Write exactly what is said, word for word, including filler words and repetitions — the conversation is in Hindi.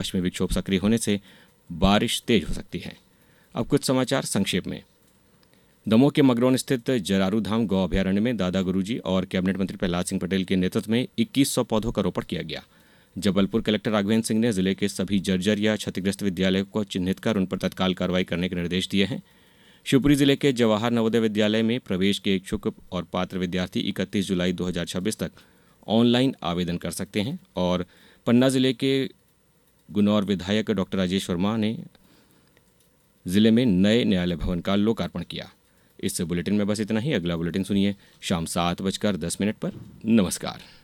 पश्चिमी विक्षोभ सक्रिय होने से बारिश तेज हो सकती है। अब कुछ समाचार संक्षेप में। दमोह के मगरौन स्थित जरारू धाम गौ अभयारण्य में दादा गुरुजी और कैबिनेट मंत्री प्रहलाद सिंह पटेल के नेतृत्व में इक्कीस सौ पौधों का रोपण किया गया। जबलपुर कलेक्टर राघवेंद्र सिंह ने जिले के सभी जर्जर या क्षतिग्रस्त विद्यालयों को चिन्हित कर उन पर तत्काल कार्रवाई करने के निर्देश दिए हैं। शिवपुरी जिले के जवाहर नवोदय विद्यालय में प्रवेश के इच्छुक और पात्र विद्यार्थी इकतीस जुलाई दो हज़ार छब्बीस तक ऑनलाइन आवेदन कर सकते हैं। और पन्ना जिले के गुनौर विधायक डॉक्टर राजेश वर्मा ने जिले में नए न्यायालय भवन का लोकार्पण किया। इस बुलेटिन में बस इतना ही। अगला बुलेटिन सुनिए शाम सात बजकर दस मिनट पर। नमस्कार।